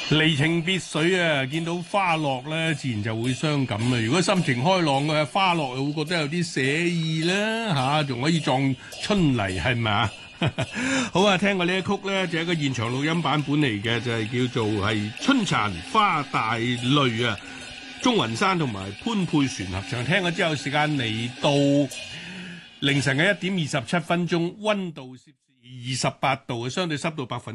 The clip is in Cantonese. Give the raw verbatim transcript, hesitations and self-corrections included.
離情別緒啊！見到花落咧，自然就會傷感啦。如果心情開朗嘅花落，又會覺得有啲寫意啦，吓、啊、仲可以撞春泥，係咪啊？好啊！聽過呢一曲咧，就係、一個現場錄音版本嚟嘅，就係、是、叫做係《春殘花大淚》啊。鍾雲山同埋潘佩璇合唱，聽咗之後，時間嚟到凌晨嘅一點二十七分鐘，溫度攝氏二十八度，相對濕度百分。